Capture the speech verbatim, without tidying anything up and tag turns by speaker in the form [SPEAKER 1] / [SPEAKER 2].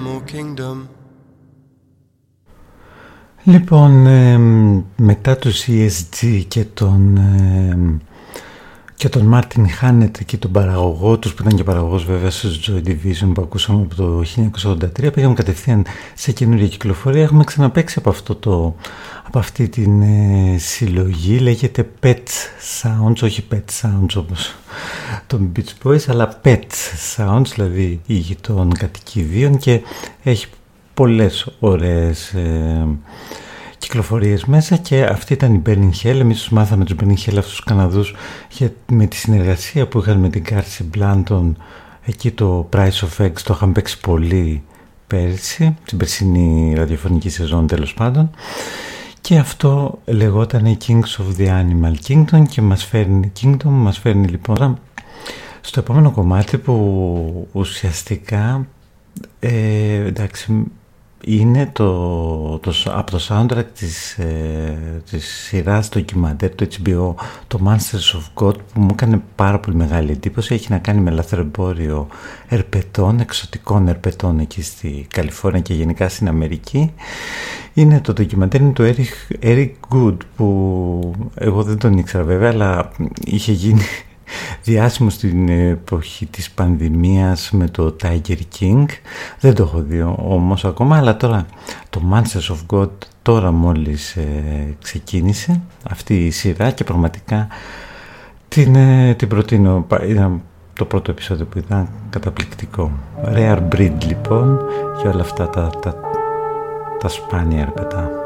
[SPEAKER 1] Λοιπόν, ε, μετά του σι ες τζι και τον, ε, και τον Μάρτιν Χάνετ και τον παραγωγό τους, που ήταν και παραγωγός βέβαια στους Joy Division που ακούσαμε από το χίλια εννιακόσια ογδόντα τρία, πήγαμε κατευθείαν σε καινούργια κυκλοφορία. Έχουμε ξαναπαίξει από, αυτό το, από αυτή την ε, συλλογή, λέγεται Pet Sounds, όχι Pet Sounds όπως των Beach Boys, αλλά Pet Sounds, δηλαδή ήχοι των κατοικιδίων, και έχει πολλές ωραίες ε, κυκλοφορίες μέσα, και αυτή ήταν η Burning Hell. Εμείς τους μάθαμε τους Burning Hell αυτούς τους Καναδούς για, με τη συνεργασία που είχαν με την Κάρση Μπλάντον. Εκεί το Price of Eggs το είχαν παίξει πολύ πέρσι, στην περσινή ραδιοφωνική σεζόν τέλος πάντων, και αυτό λεγόταν Kings of the Animal Kingdom, και μας φέρνει, Kingdom, μας φέρνει λοιπόν στο επόμενο κομμάτι που ουσιαστικά ε, εντάξει, είναι το, το, από το soundtrack της, ε, της σειράς ντοκιμαντέρ του έιτς μπι ο, το Monsters of God, που μου έκανε πάρα πολύ μεγάλη εντύπωση. Έχει να κάνει με λαθρεμπόριο ερπετών, εξωτικών ερπετών εκεί στη Καλιφόρνια και γενικά στην Αμερική. Είναι το ντοκιμαντέρ, είναι του Eric, Eric Good, που εγώ δεν τον ήξερα βέβαια, αλλά είχε γίνει διάσημο στην εποχή της πανδημίας με το Tiger King. Δεν το έχω δει όμως ακόμα, αλλά τώρα το Monsters of God τώρα μόλις ε, ξεκίνησε αυτή η σειρά, και πραγματικά την, ε, την προτείνω. Ήταν το πρώτο επεισόδιο που ήταν καταπληκτικό. Rare Breed λοιπόν, και όλα αυτά τα, τα, τα σπάνια ερπετά.